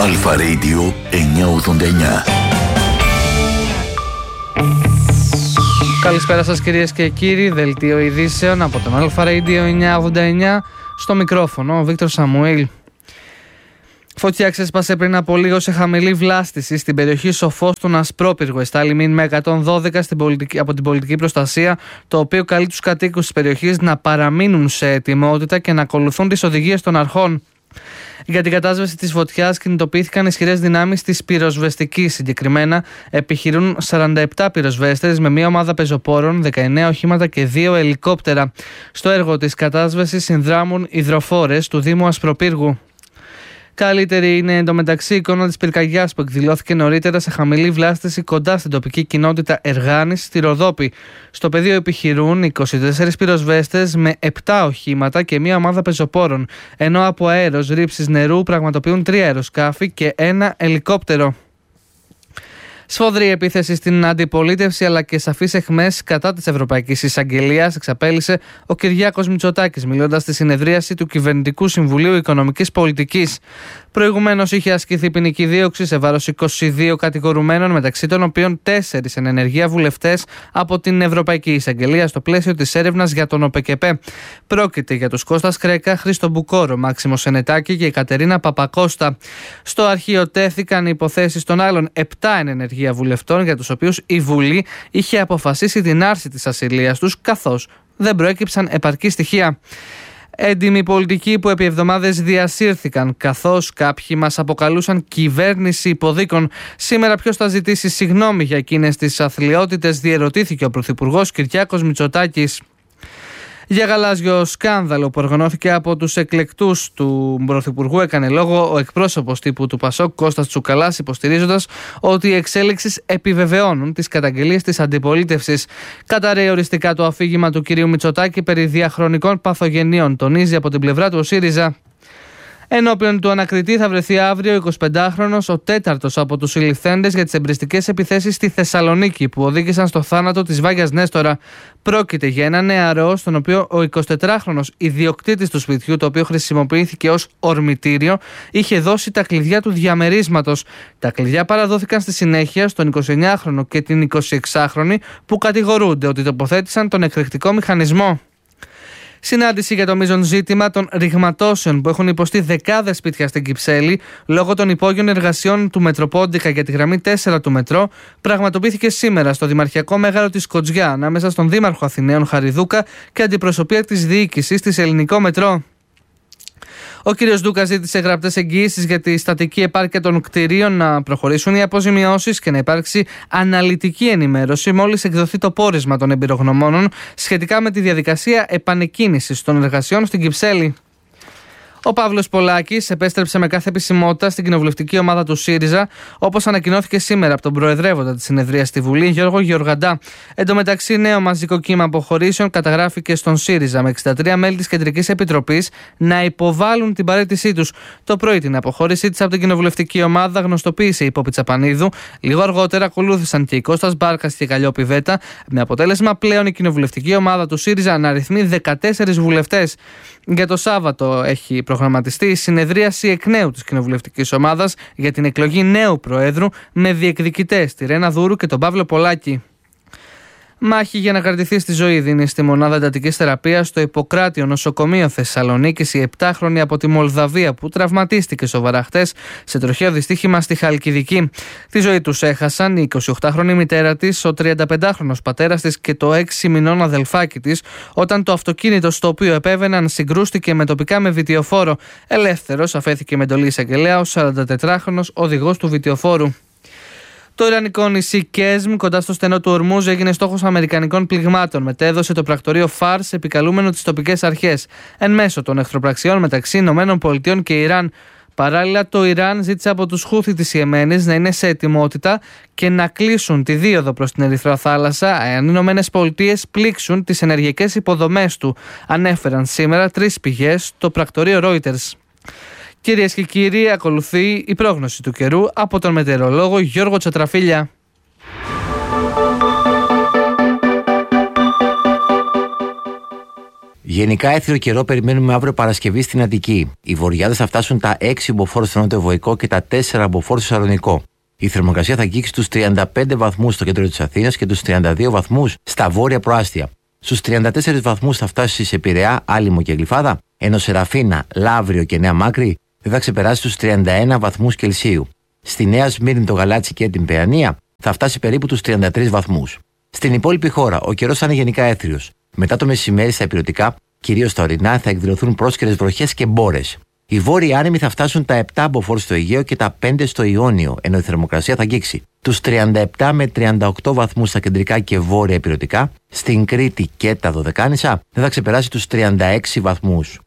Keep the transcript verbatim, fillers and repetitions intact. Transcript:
Αλφα Radio εννιακόσια ογδόντα εννιά. Καλησπέρα σας κυρίες και κύριοι, δελτίο ειδήσεων από τον Αλφα Radio εννιακόσια ογδόντα εννιά. Στο μικρόφωνο ο Βίκτορ Σαμουήλ. Φωτιά ξέσπασε πριν από λίγο σε χαμηλή βλάστηση στην περιοχή Σοφός του Ασπρόπυργου. Εστάλει μήνυμα εκατόν δώδεκα στην πολιτική, από την πολιτική προστασία, το οποίο καλεί τους κατοίκους της περιοχής να παραμείνουν σε ετοιμότητα και να ακολουθούν τις οδηγίες των αρχών. Για την κατάσβεση της φωτιάς κινητοποιήθηκαν ισχυρές δυνάμεις της πυροσβεστικής. Συγκεκριμένα επιχειρούν σαράντα επτά πυροσβέστες με μια ομάδα πεζοπόρων, δεκαεννέα οχήματα και δύο ελικόπτερα. Στο έργο της κατάσβεσης συνδράμουν υδροφόρες του Δήμου Ασπροπύργου. Καλύτερη είναι εντωμεταξύ η εικόνα της πυρκαγιάς που εκδηλώθηκε νωρίτερα σε χαμηλή βλάστηση κοντά στην τοπική κοινότητα Εργάνης στη Ροδόπη. Στο πεδίο επιχειρούν είκοσι τέσσερις πυροσβέστες με επτά οχήματα και μία ομάδα πεζοπόρων, ενώ από αέρος ρήψης νερού πραγματοποιούν τρία αεροσκάφη και ένα ελικόπτερο. Σφοδρή επίθεση στην αντιπολίτευση αλλά και σαφείς αιχμές κατά της Ευρωπαϊκής Εισαγγελίας εξαπέλυσε ο Κυριάκος Μητσοτάκης, μιλώντας στη συνεδρίαση του Κυβερνητικού Συμβουλίου Οικονομικής Πολιτικής. Προηγουμένως είχε ασκηθεί ποινική δίωξη σε βάρος είκοσι δύο κατηγορουμένων, μεταξύ των οποίων τέσσερις εν ενεργεία βουλευτές από την Ευρωπαϊκή Εισαγγελία στο πλαίσιο της έρευνας για τον ΟΠΕΚΕΠΕ. Πρόκειται για τους Κώστας Κρέκα, Χρήστο Μπουκόρο, Μάξιμο Σενετάκη και η Κατερίνα Παπακώστα. Στο αρχείο τέθηκαν οι υποθέσεις των άλλων επτά εν ενεργεία βουλευτών, για τους οποίους η Βουλή είχε αποφασίσει την άρση της ασυλίας τους, καθώς δεν προέκυψαν επαρκή στοιχεία. Έντιμοι πολιτικοί που επί εβδομάδες διασύρθηκαν, καθώς κάποιοι μας αποκαλούσαν κυβέρνηση υποδίκων. Σήμερα ποιος θα ζητήσει συγγνώμη για εκείνες τις αθλιότητες, διερωτήθηκε ο Πρωθυπουργός Κυριάκος Μητσοτάκης. Για γαλάζιο σκάνδαλο που οργανώθηκε από τους εκλεκτούς του Πρωθυπουργού έκανε λόγο ο εκπρόσωπος τύπου του Πασόκ Κώστας Τσουκαλάς, υποστηρίζοντας ότι οι εξέλιξεις επιβεβαιώνουν τις καταγγελίες της αντιπολίτευσης. Καταρρέει οριστικά το αφήγημα του κυρίου Μητσοτάκη περί διαχρονικών παθογενειών, τονίζει από την πλευρά του ο ΣΥΡΙΖΑ. Ενώπιον του ανακριτή θα βρεθεί αύριο ο εικοσιπεντάχρονος, ο τέταρτος από τους συλληφθέντες για τις εμπριστικές επιθέσεις στη Θεσσαλονίκη που οδήγησαν στο θάνατο της Βάγιας Νέστορα. Πρόκειται για ένα νεαρό, στον οποίο ο εικοσιτετράχρονος ιδιοκτήτης του σπιτιού, το οποίο χρησιμοποιήθηκε ως ορμητήριο, είχε δώσει τα κλειδιά του διαμερίσματος. Τα κλειδιά παραδόθηκαν στη συνέχεια στον εικοσιεννιάχρονο και την εικοσιεξάχρονη που κατηγορούνται ότι τοποθέτησαν τον εκρηκτικό μηχανισμό. Συνάντηση για το μείζον ζήτημα των ρηγματώσεων που έχουν υποστεί δεκάδες σπίτια στην Κυψέλη λόγω των υπόγειων εργασιών του Μετροπόντικα για τη γραμμή τέσσερα του μετρό πραγματοποιήθηκε σήμερα στο Δημαρχιακό Μέγαρο της Κοτζιά ανάμεσα στον Δήμαρχο Αθηναίων Χαριδούκα και αντιπροσωπεία της διοίκησης της Ελληνικό Μετρό. Ο κ. Ντούκα ζήτησε γραπτές εγγυήσεις για τη στατική επάρκεια των κτηρίων, να προχωρήσουν οι αποζημιώσεις και να υπάρξει αναλυτική ενημέρωση μόλις εκδοθεί το πόρισμα των εμπειρογνωμόνων σχετικά με τη διαδικασία επανεκκίνησης των εργασιών στην Κυψέλη. Ο Παύλος Πολάκης επέστρεψε με κάθε επισημότητα στην κοινοβουλευτική ομάδα του ΣΥΡΙΖΑ, όπως ανακοινώθηκε σήμερα από τον προεδρεύοντα της συνεδρίας στη Βουλή, Γιώργο Γεωργαντά. Εν τω μεταξύ, νέο μαζικό κύμα αποχωρήσεων καταγράφηκε στον ΣΥΡΙΖΑ, με εξήντα τρία μέλη της Κεντρικής Επιτροπής να υποβάλουν την παραίτησή τους. Το πρωί την αποχώρησή της από την κοινοβουλευτική ομάδα γνωστοποίησε η Πόπη Τσαπανίδου. Λίγο αργότερα ακολούθησαν και η Κώστας Μπάρκας και η Καλλιόπη Βέτα, με αποτέλεσμα πλέον η κοινοβουλευτική ομάδα του ΣΥΡΙΖΑ να αριθμεί δεκατέσσερις βουλευτές. Για το Σάββατο έχει προγραμματιστεί η συνεδρίαση εκ νέου της κοινοβουλευτικής ομάδας για την εκλογή νέου Προέδρου με διεκδικητές τη Ρένα Δούρου και τον Παύλο Πολάκη. Μάχη για να κρατηθεί στη ζωή δίνει στη μονάδα εντατικής θεραπείας στο Ιπποκράτιο νοσοκομείο Θεσσαλονίκης η επτάχρονη από τη Μολδαβία που τραυματίστηκε σοβαρά χτες σε τροχαίο δυστύχημα στη Χαλκιδική. Τη ζωή τους έχασαν η εικοσιοκτάχρονη μητέρα της, ο τριανταπεντάχρονος πατέρας της και το έξι μηνών αδελφάκι της, όταν το αυτοκίνητο στο οποίο επέβαιναν συγκρούστηκε με τοπικά με βιτιοφόρο. Ελεύθερος αφέθηκε με εντολή εισαγγελέα ο σαραντατετράχρονος οδηγός του βιτιοφόρου. Το ιρανικό νησί Κέσμ, κοντά στο στενό του Ορμούζ, έγινε στόχος αμερικανικών πληγμάτων. Μετέδωσε το πρακτορείο Φάρς επικαλούμενο τις τοπικές αρχές. Εν μέσω των εχθροπραξιών μεταξύ ΗΠΑ και Ιράν. Παράλληλα, το Ιράν ζήτησε από τους Χούθι της Ιεμένης να είναι σε ετοιμότητα και να κλείσουν τη δίωδο προς την Ερυθρά Θάλασσα, εάν οι ΗΠΑ πλήξουν τις ενεργειακές υποδομές του. Ανέφεραν σήμερα τρεις πηγές στο πρακτορείο Reuters. Κυρίες και κύριοι, ακολουθεί η πρόγνωση του καιρού από τον μετεωρολόγο Γιώργο Τσατραφίλια. Γενικά έθριο καιρό περιμένουμε αύριο Παρασκευή στην Αττική. Οι βοριάδες θα φτάσουν τα έξι μποφόρ στο νότιο-βοϊκό και τα τέσσερα μποφόρ στο Σαλονικό. Η θερμοκρασία θα αγγίξει στους τριάντα πέντε βαθμούς στο κέντρο της Αθήνας και τους τριάντα δύο βαθμούς στα βόρεια προάστια. Στους τριάντα τέσσερις βαθμούς θα φτάσει σε Πειραιά, Άλυμο και Γλυφάδα, ενώ σε Ραφίνα, Λαύριο και Νέα Μάκρη δεν θα ξεπεράσει τους τριάντα ένα βαθμούς Κελσίου. Στη Νέα Σμύρνη, το Γαλάτσι και την Παιανία θα φτάσει περίπου τους τριάντα τρεις βαθμούς. Στην υπόλοιπη χώρα ο καιρός θα είναι γενικά έθριος. Μετά το μεσημέρι στα ηπειρωτικά, κυρίως στα ορεινά, θα εκδηλωθούν πρόσκαιρες βροχές και μπόρες. Οι βόρειοι άνεμοι θα φτάσουν τα επτά μποφόρ στο Αιγαίο και τα πέντε στο Ιόνιο, ενώ η θερμοκρασία θα αγγίξει τους τριάντα επτά με τριάντα οκτώ βαθμούς στα κεντρικά και βόρεια ηπειρωτικά. Στην Κρήτη και τα Δωδεκάνησα δεν θα ξεπεράσει τους τριάντα έξι βαθμούς.